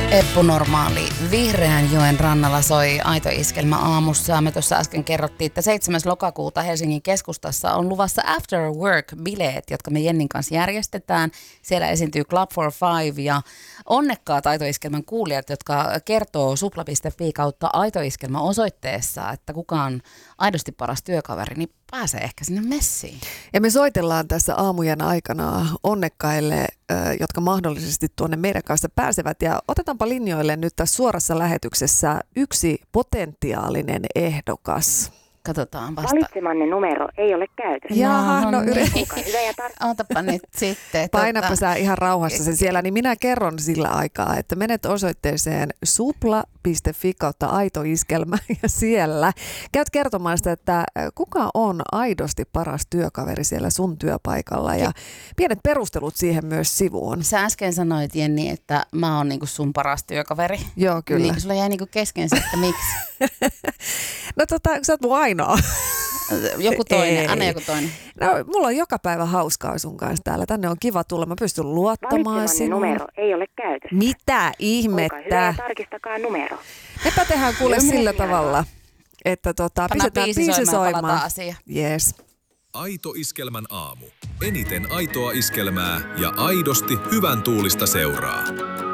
Eppu Normaali Vihreän joen rannalla soi Aito Iskelmä aamussa. Me tuossa äsken kerrottiin, että 7. lokakuuta Helsingin keskustassa on luvassa After Work-bileet, jotka me Jennin kanssa järjestetään. Siellä esiintyy Club for Five ja onnekkaat Aito Iskelmän kuulijat, jotka kertoo supla.fi kautta Aito Iskelmä osoitteessa, että kuka on aidosti paras työkaveri, niin pääsee ehkä sinne messiin. Ja me soitellaan tässä aamujen aikana onnekkaille, jotka mahdollisesti tuonne meidän kanssa pääsevät. Ja otetaanpa linjoille nyt tässä suorassa lähetyksessä yksi potentiaalinen ehdokas. Katsotaan vasta. Valitsemanne numero ei ole käytössä. Jaha, no Otapa nyt sitten. Painapa sä ihan rauhassa sen siellä, niin minä kerron sillä aikaa, että menet osoitteeseen supla.fi kautta Aito Iskelmä ja siellä käyt kertomaan sitä, että kuka on aidosti paras työkaveri siellä sun työpaikalla ja pienet perustelut siihen myös sivuun. Sä äsken sanoit, Jenni, että mä oon niinku sun paras työkaveri. Joo, kyllä. Niin sulla jäi niinku kesken se, että miksi? No sä oot mun ainoa. Joku toinen, anna joku toinen. No, mulla on joka päivä hauskaa sun kanssa täällä. Tänne on kiva tulla. Mä pystyn luottamaan sinuun. Numero ei ole käytössä. Mitä ihmettä? Olkaa hyvä ja tarkistakaa numero. Mepä tehdään kuule sillä tavalla, että pistetään biisi soimaan. Yes. Aito Iskelmän aamu. Eniten aitoa iskelmää ja aidosti hyvän tuulista seuraa.